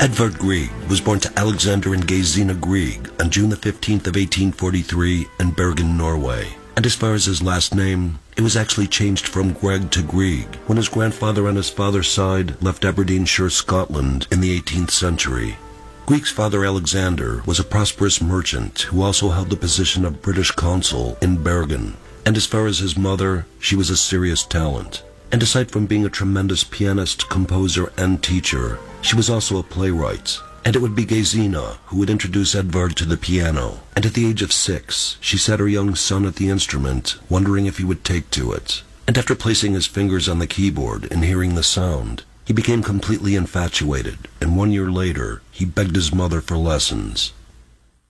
Edvard Grieg was born to Alexander and Gesine Grieg on June the 15th of 1843 in Bergen, Norway. And as far as his last name, it was actually changed from Greg to Grieg when his grandfather on his father's side left Aberdeenshire, Scotland in the 18th century. Grieg's father, Alexander, was a prosperous merchant who also held the position of British consul in Bergen. And as far as his mother, she was a serious talent. And aside from being a tremendous pianist, composer, and teacher, she was also a playwright. And it would be Gesine who would introduce Edvard to the piano. And at the age of 6, she sat her young son at the instrument, wondering if he would take to it. And after placing his fingers on the keyboard and hearing the sound, he became completely infatuated, and 1 year later, he begged his mother for lessons.